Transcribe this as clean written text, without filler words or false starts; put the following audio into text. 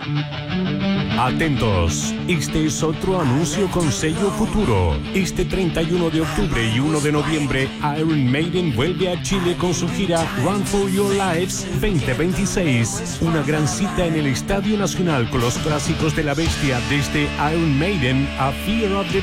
Atentos, este es otro anuncio con sello futuro. Este 31 de octubre y 1 de noviembre, Iron Maiden vuelve a Chile con su gira Run for Your Lives 2026. Una gran cita en el Estadio Nacional con los clásicos de la bestia, desde Iron Maiden a Fear of the